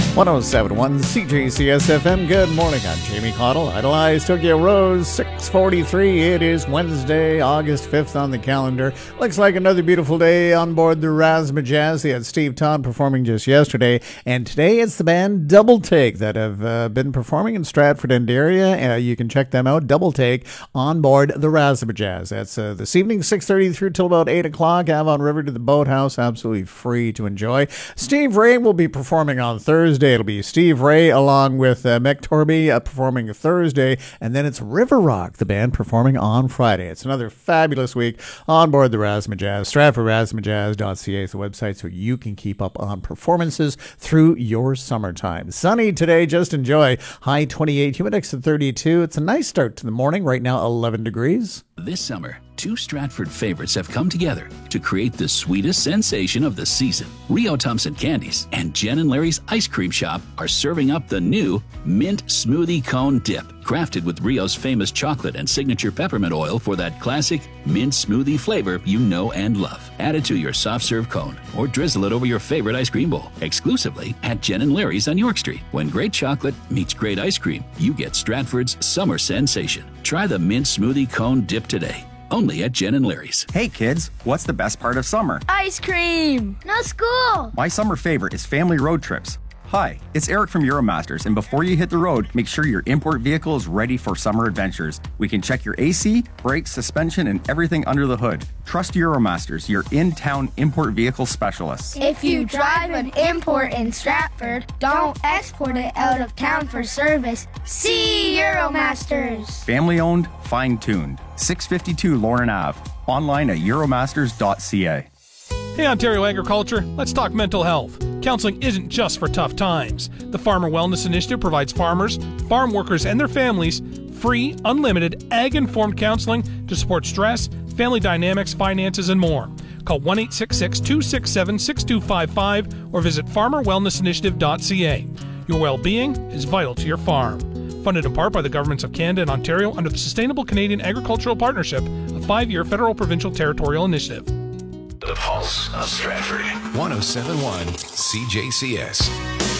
1071 CJCS FM. Good morning. I'm Jamie Cottle. Idolize Tokyo Rose, 6:43. It is Wednesday, August 5th on the calendar. Looks like another beautiful day on board the Razzmatazz. They had Steve Todd performing just yesterday, and today it's the band Double Take that have been performing in Stratford and area. You can check them out, Double Take, on board the Razzmatazz. That's this evening, 6:30 through till about 8 o'clock. Avon River to the Boathouse, absolutely free to enjoy. Steve Ray will be performing on Thursday. It'll be Steve Ray along with Mick Torby performing Thursday, and then it's River Rock, the band, performing on Friday. It's another fabulous week on board the Razzmatazz. StratfordRazzmatazz.ca is the website so you can keep up on performances through your summertime. Sunny today, just enjoy. High 28, humidex at 32. It's a nice start to the morning. Right now, 11 degrees. This summer, two Stratford favorites have come together to create the sweetest sensation of the season. Rio Thompson Candies and Jen and Larry's Ice Cream Shop are serving up the new Mint Smoothie Cone Dip, crafted with Rio's famous chocolate and signature peppermint oil for that classic mint smoothie flavor you know and love. Add it to your soft serve cone or drizzle it over your favorite ice cream bowl, exclusively at Jen and Larry's on York Street. When great chocolate meets great ice cream, you get Stratford's summer sensation. Try the Mint Smoothie Cone Dip today, only at Jen and Larry's. Hey kids, what's the best part of summer? Ice cream! No school! My summer favorite is family road trips. Hi, it's Eric from Euromasters, and before you hit the road, make sure your import vehicle is ready for summer adventures. We can check your AC, brakes, suspension, and everything under the hood. Trust Euromasters, your in-town import vehicle specialists. If you drive an import in Stratford, don't export it out of town for service. See Euromasters! Family owned, fine-tuned. 652 Lauren Ave. Online at euromasters.ca. Hey Ontario Agriculture, let's talk mental health. Counseling isn't just for tough times. The Farmer Wellness Initiative provides farmers, farm workers, and their families free, unlimited, ag-informed counseling to support stress, family dynamics, finances, and more. Call 1-866-267-6255 or visit farmerwellnessinitiative.ca. Your well-being is vital to your farm. Funded in part by the governments of Canada and Ontario under the Sustainable Canadian Agricultural Partnership, a 5-year federal provincial territorial initiative. The Pulse of Stratford. 1071 CJCS.